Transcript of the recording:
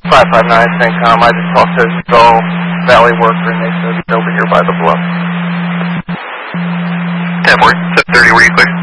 559 CENTCOM. I just talked to Skull Valley worker and they said over here by the bluff. 10-4, 730, were you clear?